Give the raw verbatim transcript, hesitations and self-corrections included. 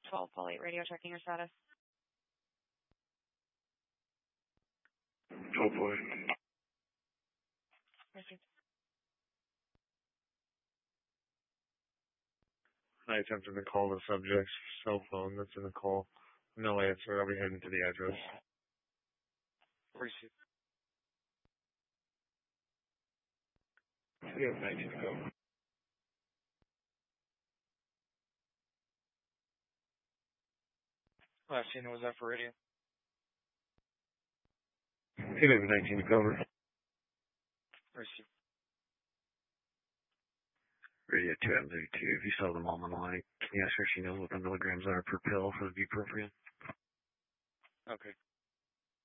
twelve, Paul eight radio, checking your status. Oh boy. Received. I attempted to call the subject's cell phone that's in the call. No answer. I'll be heading to the address. Received. We have nineteen to go. Last scene was that for radio? We have nineteen to cover. Received. Radio two M thirty-two. If you saw the mom on the line, can you ask her if she knows what the milligrams are per pill for the bupropion? Okay.